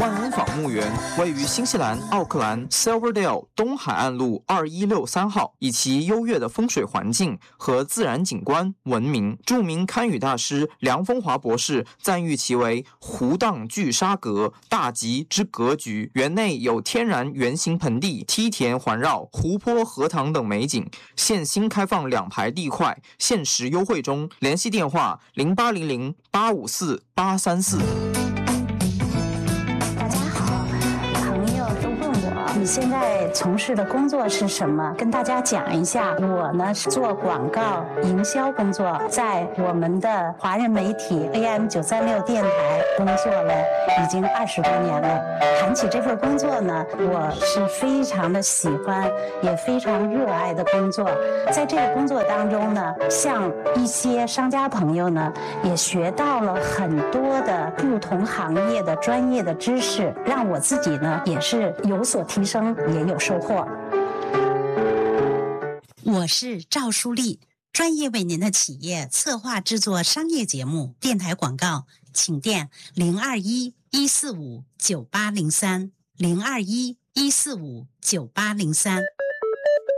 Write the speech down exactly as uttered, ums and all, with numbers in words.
万恩坊墓园位于新西兰奥克兰 Silverdale 东海岸路二一六三号，以其优越的风水环境和自然景观闻名。著名堪舆大师梁风华博士赞誉其为湖荡聚沙阁，大吉之格局。园内有天然圆形盆地、梯田环绕、湖泊、荷塘等美景。现新开放两排地块，限时优惠中。联系电话零八零零八五四八三四。 你现在从事的工作是什么？跟大家讲一下。我呢是做广告营销工作，在我们的华人媒体 A M 九三六电台工作了已经二十多年了。谈起这份工作呢，我是非常的喜欢，也非常热爱的工作。在这个工作当中呢，像一些商家朋友呢，也学到了很多的不同行业的专业的知识，让我自己呢也是有所提升，也有收获。 我是赵淑丽，专业为您的企业策划制作商业节目、电台广告，请电零二一一四五九八零三零二一一四五九八零三。